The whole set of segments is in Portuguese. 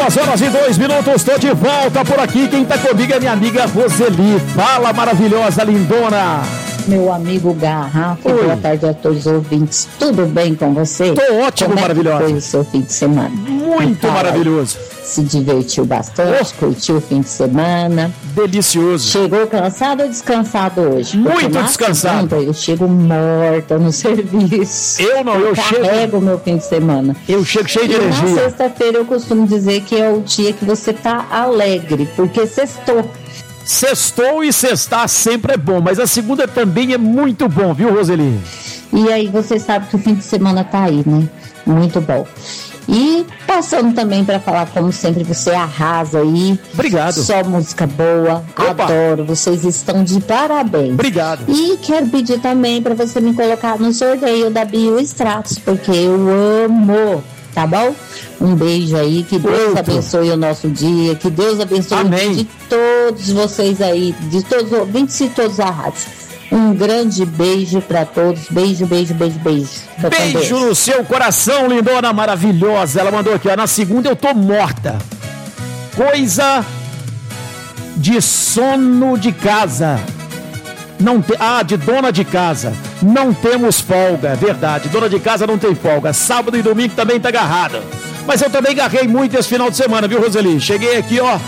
2h02, estou de volta por aqui. Quem tá comigo é minha amiga Roseli. Fala, maravilhosa, lindona. Meu amigo Garrafa, boa tarde a todos os ouvintes. Tudo bem com você? Tô ótimo, maravilhosa. Como foi o seu fim de semana? Muito maravilhoso. Se divertiu bastante, curtiu o fim de semana. Delicioso. Chegou cansado ou descansado hoje? Muito descansado. Segunda, eu chego morta no serviço. Eu carrego meu fim de semana. Eu chego cheio de e energia. Na sexta-feira eu costumo dizer que é o dia que você tá alegre, porque sextou. Sextou e sextar sempre é bom, mas a segunda também é muito bom, viu, Roseli? E aí você sabe que o fim de semana tá aí, né? Muito bom. E passando também para falar, como sempre, você arrasa aí. Obrigado. Só música boa. Opa. Adoro. Vocês estão de parabéns. Obrigado. E quero pedir também para você me colocar no sorteio da Bioextratos, porque eu amo. Tá bom? Um beijo aí, que Deus abençoe o nosso dia, que Deus abençoe o dia de todos vocês aí, de todos os ouvintes e todos a rádio. Um grande beijo pra todos, beijo. Beijo no seu coração, lindona maravilhosa. Ela mandou aqui, ó, na segunda eu tô morta. Coisa de sono de casa. De dona de casa. Não temos folga, é verdade. Dona de casa não tem folga. Sábado e domingo também tá agarrada. Mas eu também agarrei muito esse final de semana, viu, Roseli? Cheguei aqui, ó,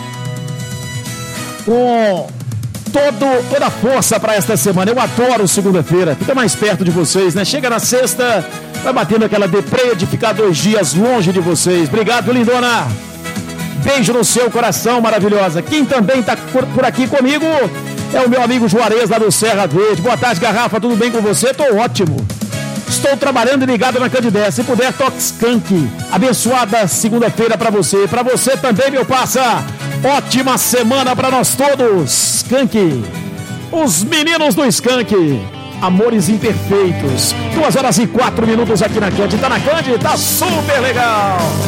com toda a força pra esta semana. Eu adoro segunda-feira. Fica mais perto de vocês, né? Chega na sexta, vai batendo aquela deprê de ficar 2 dias longe de vocês. Obrigado, lindona. Beijo no seu coração, maravilhosa. Quem também tá por aqui comigo é o meu amigo Juarez, lá do Serra Verde. Boa tarde, Garrafa, tudo bem com você? Tô ótimo. Estou trabalhando e ligado na Candidez. Se puder, toque Skank. Abençoada segunda-feira pra você. Pra você também, meu parça. Ótima semana pra nós todos. Skank. Os meninos do Skank. Amores imperfeitos. 2h04 aqui na Candid. Tá na Candid? Tá super legal.